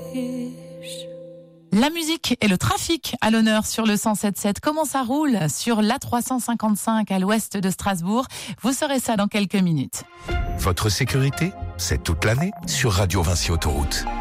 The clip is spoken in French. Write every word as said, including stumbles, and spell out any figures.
La musique et le trafic à l'honneur sur le cent sept sept. Comment ça roule sur l'A trois cent cinquante-cinq à l'ouest de Strasbourg? Vous saurez ça dans quelques minutes. Votre sécurité, c'est toute l'année sur Radio Vinci Autoroute.